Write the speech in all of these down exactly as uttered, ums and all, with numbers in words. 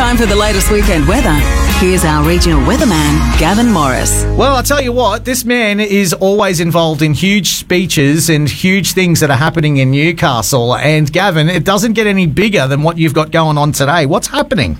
Time for the latest weekend weather. Here's our regional weatherman, Gavin Morris. Well, I'll tell you what, this man is always involved in huge speeches and huge things that are happening in Newcastle. And Gavin, it doesn't get any bigger than what you've got going on today. What's happening?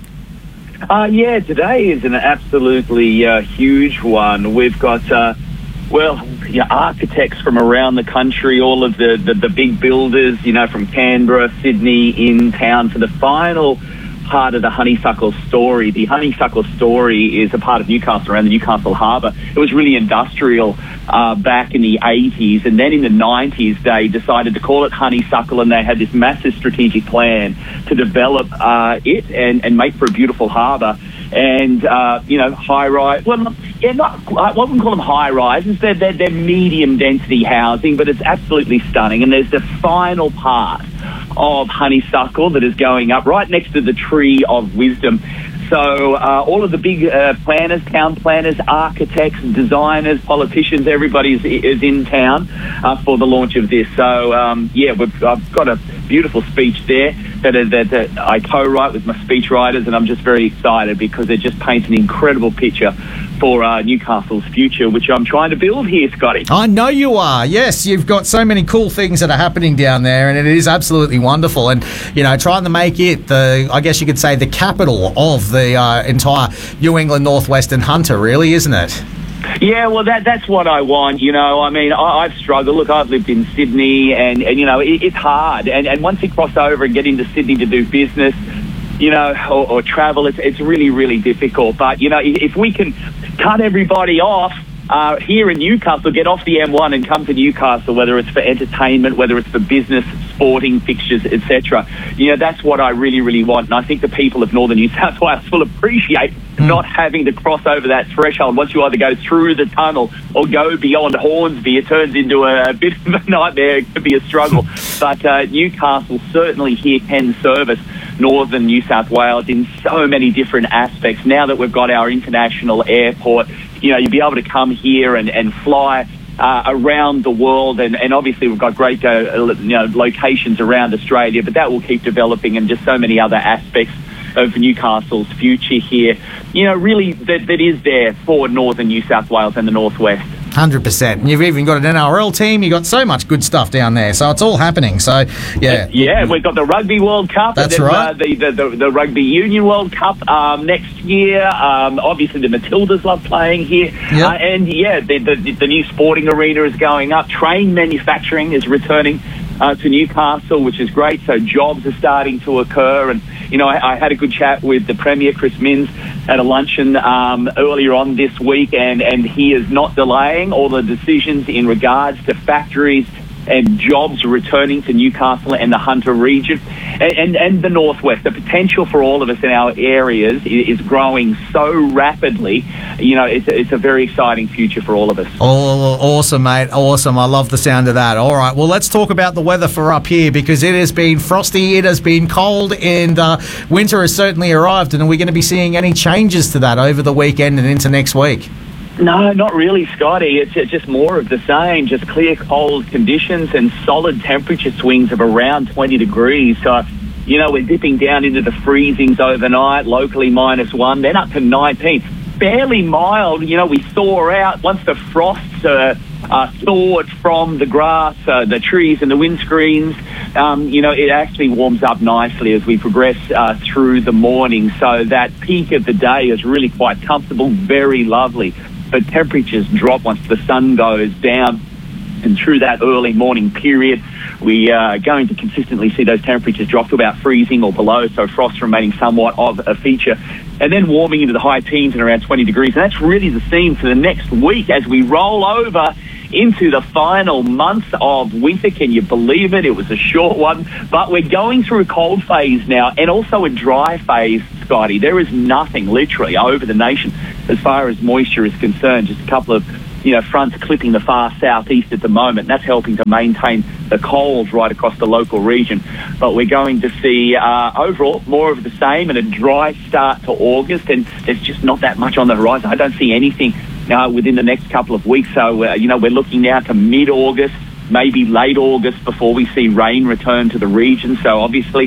Uh, yeah, today is an absolutely uh, huge one. We've got, uh, well, yeah, architects from around the country, all of the, the, the big builders, you know, from Canberra, Sydney, in town for the final part of the Honeysuckle Story. The Honeysuckle Story is a part of Newcastle, around the Newcastle Harbour. It was really industrial uh, back in the eighties, and then in the nineties they decided to call it Honeysuckle, and they had this massive strategic plan to develop uh, it and, and make for a beautiful harbour. And, uh, you know, high-rise, well, yeah, not, I wouldn't call them high-rises, they're, they're, they're medium-density housing, but it's absolutely stunning. And there's the final part of Honeysuckle that is going up right next to the Tree of Wisdom. So uh, all of the big uh, planners, town planners, architects, designers, politicians, everybody is, is in town uh, for the launch of this. So, um, yeah, we've, I've got a beautiful speech there that, that, that I co-write with my speech writers, and I'm just very excited because it just paints an incredible picture for uh, Newcastle's future, which I'm trying to build here, Scotty. I know you are. Yes, you've got so many cool things that are happening down there, and it is absolutely wonderful. And, you know, trying to make it the, I guess you could say, the capital of the uh, entire New England, Northwest and Hunter, really, isn't it? Yeah, well, that that's what I want, you know. I mean, I, I've struggled. Look, I've lived in Sydney, and, and you know, it, it's hard. And, and once you cross over and get into Sydney to do business, you know, or, or travel, it's, it's really, really difficult. But, you know, if we can cut everybody off uh, here in Newcastle, get off the M one and come to Newcastle, whether it's for entertainment, whether it's for business, sporting fixtures, et cetera. You know, that's what I really, really want. And I think the people of northern New South Wales will appreciate mm. not having to cross over that threshold. Once you either go through the tunnel or go beyond Hornsby, it turns into a, a bit of a nightmare. It could be a struggle. But uh, Newcastle certainly here can service northern New South Wales in so many different aspects. Now that we've got our international airport, you know, you'll be able to come here and, and fly uh, around the world. And, and obviously we've got great uh, you know, locations around Australia, but that will keep developing, and just so many other aspects of Newcastle's future here, you know, really that, that is there for northern New South Wales and the Northwest. one hundred percent. You've even got an N R L team. You've got so much good stuff down there. So it's all happening. So, yeah. Yeah, we've got the Rugby World Cup. That's and then, right. Uh, the, the, the, the Rugby Union World Cup um, next year. Um, obviously, the Matildas love playing here. Yep. Uh, and, yeah, the, the, the new sporting arena is going up. Train manufacturing is returning uh, to Newcastle, which is great. So jobs are starting to occur. And, you know, I, I had a good chat with the Premier, Chris Minns, at a luncheon um, earlier on this week, and, and he is not delaying all the decisions in regards to factories and jobs returning to Newcastle and the Hunter region and, and, and the Northwest. The potential for all of us in our areas is, is growing so rapidly. You know, it's, it's a very exciting future for all of us. Oh, awesome, mate. Awesome. I love the sound of that. All right. Well, let's talk about the weather for up here, because it has been frosty, it has been cold, and uh, winter has certainly arrived. And are we going to be seeing any changes to that over the weekend and into next week? No, not really, Scotty. It's just more of the same, just clear, cold conditions and solid temperature swings of around twenty degrees. So, you know, we're dipping down into the freezings overnight, locally minus one, then up to nineteen. Fairly mild. You know, we thaw out once the frosts uh, are thawed from the grass, uh, the trees and the windscreens. Um, you know, it actually warms up nicely as we progress uh, through the morning. So that peak of the day is really quite comfortable, very lovely. But temperatures drop once the sun goes down, and through that early morning period, we are going to consistently see those temperatures drop to about freezing or below, so frost remaining somewhat of a feature, and then warming into the high teens and around twenty degrees. And that's really the theme for the next week as we roll over into the final month of winter. Can you believe it? It was a short one, but we're going through a cold phase now and also a dry phase, Scotty. There is nothing literally over the nation as far as moisture is concerned. Just a couple of, you know, fronts clipping the far southeast at the moment. That's helping to maintain the cold right across the local region. But we're going to see uh, overall more of the same and a dry start to August, and there's just not that much on the horizon. I don't see anything now within the next couple of weeks. So, uh, you know, we're looking now to mid-August, maybe late August before we see rain return to the region. So obviously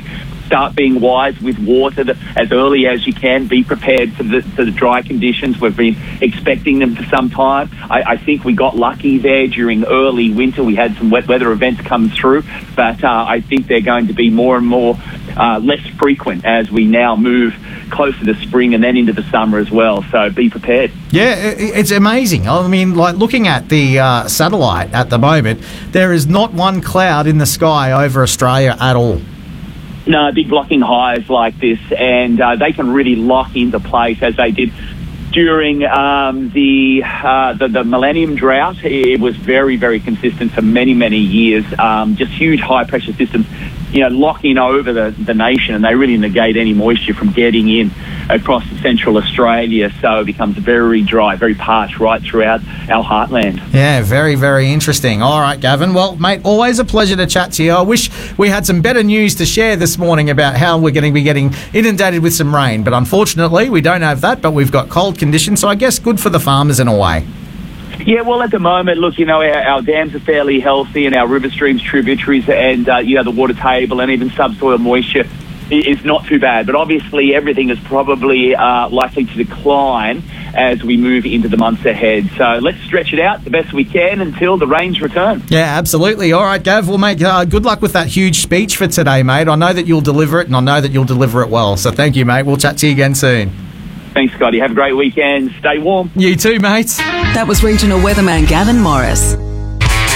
start being wise with water the, as early as you can. Be prepared for the, for the dry conditions. We've been expecting them for some time. I, I think we got lucky there during early winter. We had some wet weather events come through, but uh, I think they're going to be more and more uh, less frequent as we now move closer to spring and then into the summer as well. So be prepared. Yeah, it's amazing. I mean, like looking at the uh, satellite at the moment, there is not one cloud in the sky over Australia at all. No, big blocking highs like this, and uh, they can really lock into place as they did during um, the, uh, the the millennium drought. It was very, very consistent for many, many years. Um, just huge high pressure systems, you know, locking over the, the nation, and they really negate any moisture from getting in across central Australia. So it becomes very dry, very parched right throughout our heartland. Yeah, very, very interesting. All right, Gavin. Well, mate, always a pleasure to chat to you. I wish we had some better news to share this morning about how we're going to be getting inundated with some rain. But unfortunately, we don't have that, but we've got cold conditions. So I guess good for the farmers in a way. Yeah, well, at the moment, look, you know, our, our dams are fairly healthy, and our river streams, tributaries, and, uh, you know, the water table and even subsoil moisture is not too bad. But obviously, everything is probably uh, likely to decline as we move into the months ahead. So let's stretch it out the best we can until the rains return. Yeah, absolutely. All right, Gav, well, mate, uh, good luck with that huge speech for today, mate. I know that you'll deliver it, and I know that you'll deliver it well. So thank you, mate. We'll chat to you again soon. Thanks, Scotty. Have a great weekend. Stay warm. You too, mate. That was regional weatherman Gavin Morris.